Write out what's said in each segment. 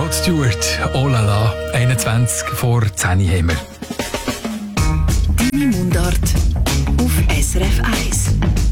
Rod Stewart, oh la la, 21 vor 10 haben wir. Deine Mundart auf SRF 1.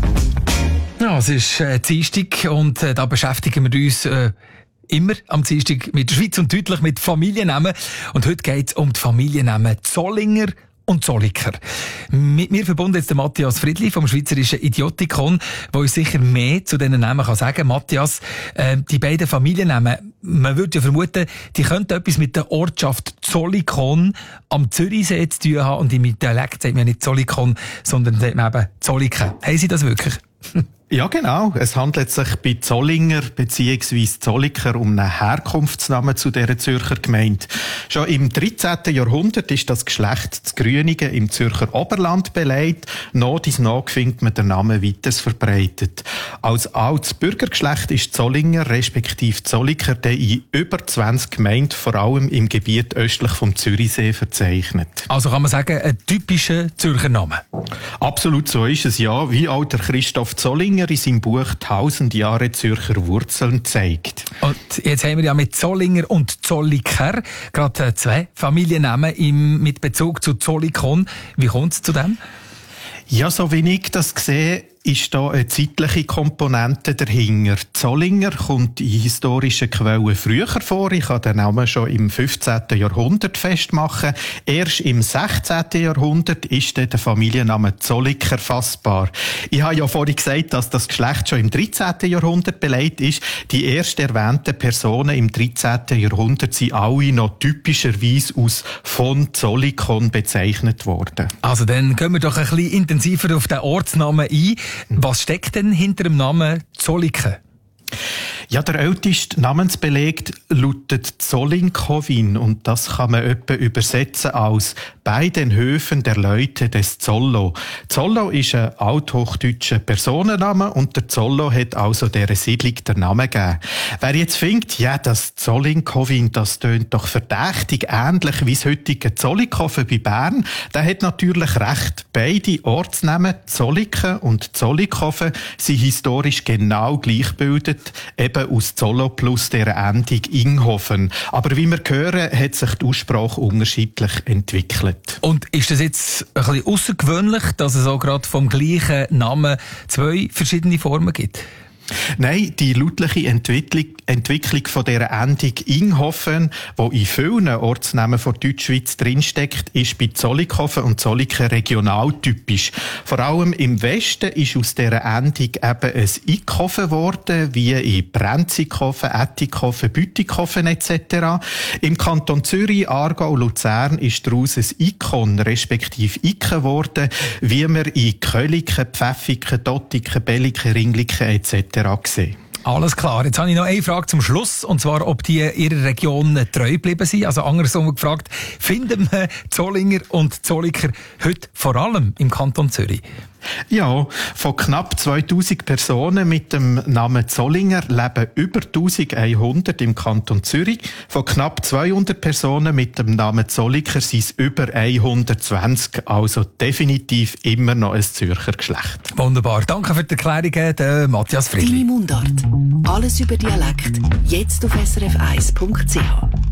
Ja, es ist Dienstag und da beschäftigen wir uns immer am Dienstag mit der Schweiz und deutlich mit Familiennamen. Und heute geht es um die Familiennamen Zollinger und Zolliker. Mit mir verbunden jetzt der Matthias Friedli vom Schweizerischen Idiotikon, der uns sicher mehr zu diesen Namen sagen kann. Matthias, die beiden Familiennamen, man würde ja vermuten, die könnten etwas mit der Ortschaft Zollikon am Zürichsee zu tun haben. Und im Dialekt sagt man nicht Zollikon, sondern sagt man eben Zolliken. Haben Sie das wirklich? Ja, genau. Es handelt sich bei Zollinger bzw. Zolliker um einen Herkunftsnamen zu dieser Zürcher Gemeinde. Schon im 13. Jahrhundert ist das Geschlecht zu Grüningen im Zürcher Oberland beleidigt. Nach dies nach findet man den Namen weiters verbreitet. Als altes Bürgergeschlecht ist Zollinger respektive Zolliker in über 20 Gemeinden, vor allem im Gebiet östlich vom Zürichsee, verzeichnet. Also kann man sagen, ein typischer Zürcher Name? Absolut, so ist es, ja. Wie auch der Christoph Zollinger in seinem Buch «1000 Jahre Zürcher Wurzeln» zeigt. Und jetzt haben wir ja mit Zollinger und Zolliker gerade zwei Familiennamen mit Bezug zu Zollikon. Wie kommt es zu dem? Ja, so wie ich das sehe, ist da eine zeitliche Komponente dahinter. Zollinger kommt in historischen Quellen früher vor. Ich kann den Namen schon im 15. Jahrhundert festmachen. Erst im 16. Jahrhundert ist der Familienname Zolliker fassbar. Ich habe ja vorhin gesagt, dass das Geschlecht schon im 13. Jahrhundert beleidigt ist. Die erst erwähnten Personen im 13. Jahrhundert sind alle noch typischerweise aus von Zollikon bezeichnet worden. Also dann gehen wir doch ein bisschen intensiver auf den Ortsnamen ein. Was steckt denn hinter dem Namen Zolliken? Ja, der älteste Namensbeleg lautet Zollinkowin und das kann man etwa übersetzen als «bei den Höfen der Leute des Zollo». Zollo ist ein althochdeutscher Personenname und der Zollo hat also dieser Siedlung den Namen gegeben. Wer jetzt findet, ja, das Zollinkowin, das tönt doch verdächtig ähnlich wie das heutige Zollikofen bei Bern, der hat natürlich recht. Beide Ortsnamen Zolliken und Zollikofen sind historisch genau gleichgebildet, eben aus Zollo plus der Endung Inghofen. Aber wie wir hören, hat sich die Aussprache unterschiedlich entwickelt. Und ist das jetzt ein bisschen außergewöhnlich, dass es auch gerade vom gleichen Namen zwei verschiedene Formen gibt? Nein, die lautliche Entwicklung von dieser Endung Inghofen, die in vielen Ortsnamen von Deutschschweiz drinsteckt, ist bei Zollikofen und Zolliken regionaltypisch. Vor allem im Westen ist aus dieser Endung eben ein Ikhofen geworden, wie in Brenzikofen, Ettikofen, Bütikofen etc. Im Kanton Zürich, Aargau und Luzern ist daraus ein Ikon, respektive Ike geworden, wie wir in Köliken, Pfäffiken, Dottiken, Belliken, Ringliken etc. gesehen. Alles klar. Jetzt habe ich noch eine Frage zum Schluss, und zwar, ob die ihrer Region treu geblieben sind. Also andersrum gefragt, finden wir Zollinger und Zolliker heute vor allem im Kanton Zürich? Ja, von knapp 2000 Personen mit dem Namen Zollinger leben über 1100 im Kanton Zürich. Von knapp 200 Personen mit dem Namen Zolliker sind es über 120, also definitiv immer noch ein Zürcher Geschlecht. Wunderbar. Danke für die Erklärungen, Matthias Friedli. Deine Mundart. Alles über Dialekt. Jetzt auf srf1.ch.